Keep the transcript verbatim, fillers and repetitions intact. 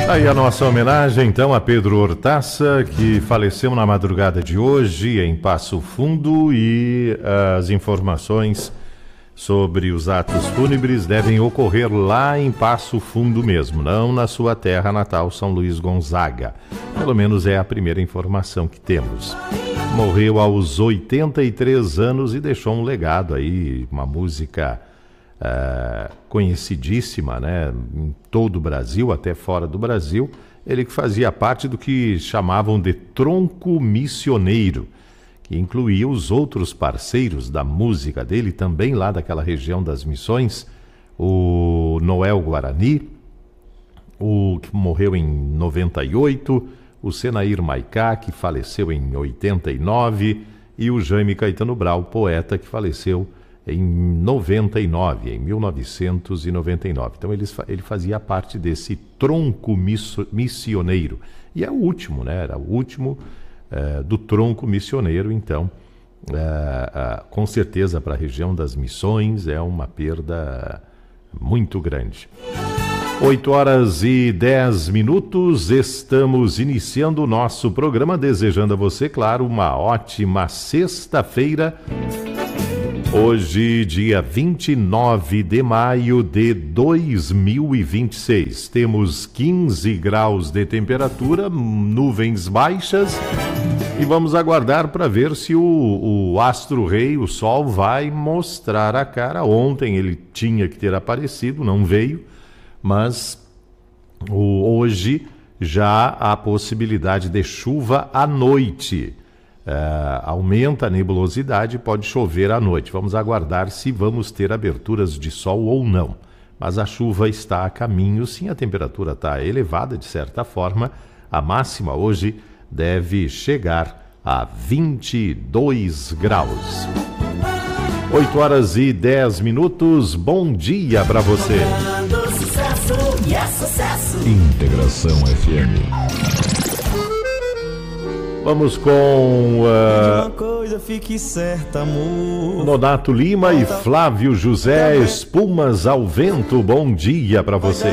Aí a nossa homenagem, então, a Pedro Hortaça, que faleceu na madrugada de hoje em Passo Fundo, e as informações sobre os atos fúnebres devem ocorrer lá em Passo Fundo mesmo, não na sua terra natal, São Luís Gonzaga. Pelo menos é a primeira informação que temos. Morreu aos oitenta e três anos e deixou um legado aí, uma música Uh, conhecidíssima, né, em todo o Brasil, até fora do Brasil. Ele que fazia parte do que chamavam de tronco missioneiro, que incluía os outros parceiros da música dele, também lá daquela região das Missões, o Noel Guarani, o que morreu em noventa e oito, o Senair Maicá, que faleceu em oitenta e nove, e o Jaime Caetano Brau, poeta, que faleceu em noventa e nove, em mil novecentos e noventa e nove. Então ele, ele fazia parte desse tronco missioneiro. E é o último, né? Era o último é, do tronco missioneiro. Então, é, é, com certeza, para a região das Missões é uma perda muito grande. oito horas e dez minutos, estamos iniciando o nosso programa, desejando a você, claro, uma ótima sexta-feira. Hoje, dia vinte e nove de maio de dois mil e vinte e seis, temos quinze graus de temperatura, nuvens baixas, e vamos aguardar para ver se o, o astro-rei, o sol, vai mostrar a cara. Ontem ele tinha que ter aparecido, não veio, mas o, hoje já há possibilidade de chuva à noite. Uh, aumenta a nebulosidade, pode chover à noite. Vamos aguardar se vamos ter aberturas de sol ou não. Mas a chuva está a caminho, sim, a temperatura está elevada de certa forma. A máxima hoje deve chegar a vinte e dois graus. oito horas e dez minutos, bom dia para você. Integração F M. Vamos com uh, uma coisa fique certa, amor. Nonato Lima e Flávio José, Espumas ao Vento. Bom dia para você.